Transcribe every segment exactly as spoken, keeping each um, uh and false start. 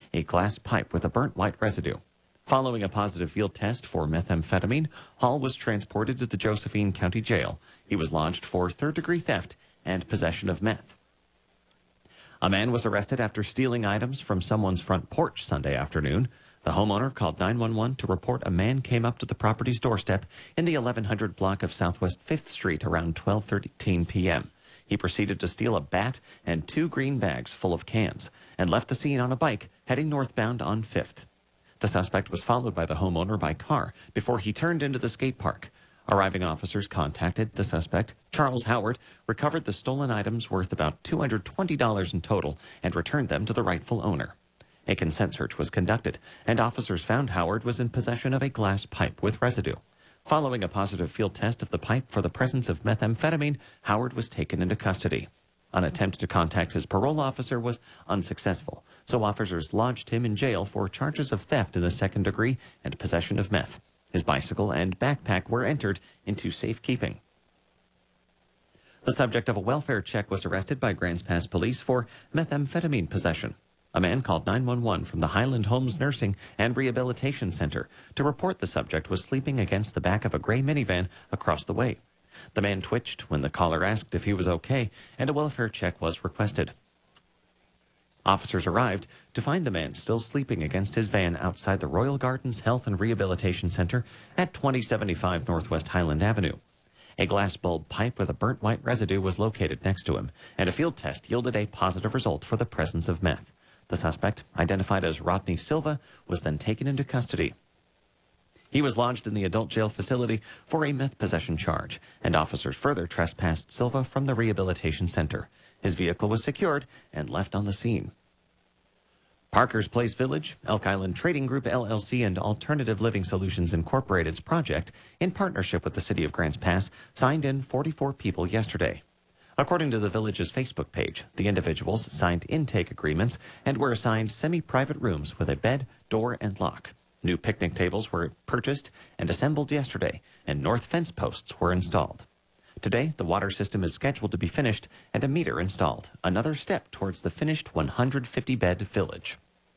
a glass pipe with a burnt white residue. Following a positive field test for methamphetamine, Hall was transported to the Josephine County Jail. He was lodged for third-degree theft and possession of meth. A man was arrested after stealing items from someone's front porch Sunday afternoon. The homeowner called nine one one to report a man came up to the property's doorstep in the eleven hundred block of Southwest fifth Street around twelve thirteen p.m. He proceeded to steal a bat and two green bags full of cans and left the scene on a bike heading northbound on fifth. The suspect was followed by the homeowner by car before he turned into the skate park. Arriving officers contacted the suspect, Charles Howard, recovered the stolen items worth about two hundred twenty dollars in total and returned them to the rightful owner. A consent search was conducted, and officers found Howard was in possession of a glass pipe with residue. Following a positive field test of the pipe for the presence of methamphetamine, Howard was taken into custody. An attempt to contact his parole officer was unsuccessful, so officers lodged him in jail for charges of theft in the second degree and possession of meth. His bicycle and backpack were entered into safekeeping. The subject of a welfare check was arrested by Grants Pass police for methamphetamine possession. A man called nine one one from the Highland Homes Nursing and Rehabilitation Center to report the subject was sleeping against the back of a gray minivan across the way. The man twitched when the caller asked if he was okay, and a welfare check was requested. Officers arrived to find the man still sleeping against his van outside the Royal Gardens Health and Rehabilitation Center at twenty seventy-five Northwest Highland Avenue. A glass bulb pipe with a burnt white residue was located next to him, and a field test yielded a positive result for the presence of meth. The suspect, identified as Rodney Silva, was then taken into custody. He was lodged in the adult jail facility for a meth possession charge, and officers further trespassed Silva from the rehabilitation center. His vehicle was secured and left on the scene. Parker's Place Village, Elk Island Trading Group L L C, and Alternative Living Solutions Incorporated's project, in partnership with the City of Grants Pass, signed in forty-four people yesterday. According to the village's Facebook page, the individuals signed intake agreements and were assigned semi-private rooms with a bed, door, and lock. New picnic tables were purchased and assembled yesterday, and north fence posts were installed. Today, the water system is scheduled to be finished and a meter installed, another step towards the finished one hundred fifty bed village.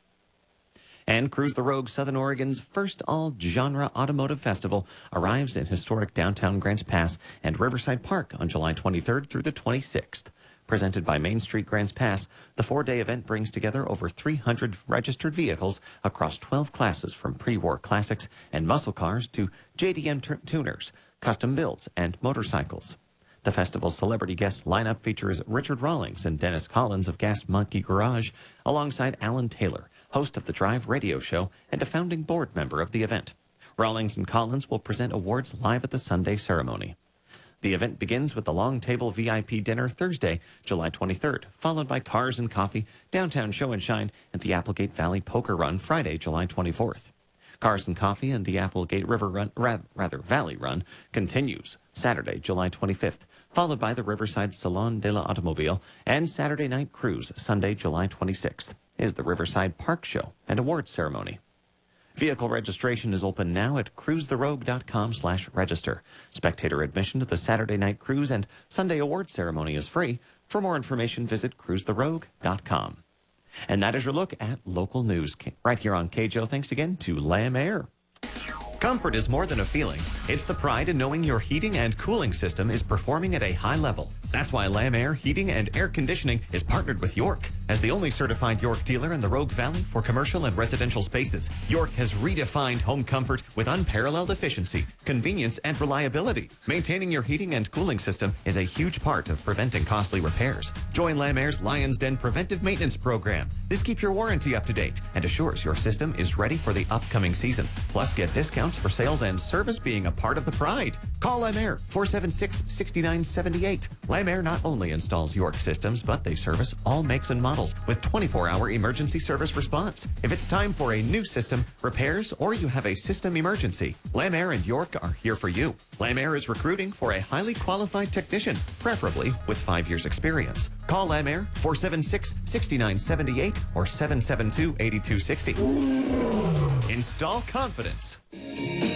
And Cruise the Rogue, Southern Oregon's first all-genre automotive festival, arrives in historic downtown Grants Pass and Riverside Park on July twenty-third through the twenty-sixth. Presented by Main Street Grants Pass, the four-day event brings together over three hundred registered vehicles across twelve classes, from pre-war classics and muscle cars to J D M tuners, custom builds, and motorcycles. The festival's celebrity guest lineup features Richard Rawlings and Dennis Collins of Gas Monkey Garage, alongside Alan Taylor, host of the Drive radio show and a founding board member of the event. Rawlings and Collins will present awards live at the Sunday ceremony. The event begins with the Long Table V I P dinner Thursday, July twenty-third, followed by Cars and Coffee, Downtown Show and Shine, and the Applegate Valley Poker Run Friday, July twenty-fourth. Cars and Coffee and the Applegate River Run, rather Valley Run, continues Saturday, July twenty-fifth, followed by the Riverside Salon de l'Automobile and Saturday Night Cruise, Sunday, July twenty-sixth, is the Riverside Park Show and Awards Ceremony. Vehicle registration is open now at cruise the rogue dot com slash register. Spectator admission to the Saturday Night Cruise and Sunday Awards Ceremony is free. For more information, visit cruise the rogue dot com. And that is your look at local news right here on K J O. Thanks again to Lam Air. Comfort is more than a feeling. It's the pride in knowing your heating and cooling system is performing at a high level. That's why Lam Air Heating and Air Conditioning is partnered with York. As the only certified York dealer in the Rogue Valley for commercial and residential spaces, York has redefined home comfort with unparalleled efficiency, convenience, and reliability. Maintaining your heating and cooling system is a huge part of preventing costly repairs. Join Lam Air's Lion's Den Preventive Maintenance Program. This keeps your warranty up to date and assures your system is ready for the upcoming season. Plus, get discounts for sales and service being a part of the pride. Call Lam Air, four seven six, six nine seven eight. Lam Air not only installs York systems, but they service all makes and models with twenty-four hour emergency service response. If it's time for a new system, repairs, or you have a system emergency, Lam Air and York are here for you. Lam Air is recruiting for a highly qualified technician, preferably with five years experience. Call Lam Air, four seven six, six nine seven eight or seven seven two, eight two six zero. Install confidence.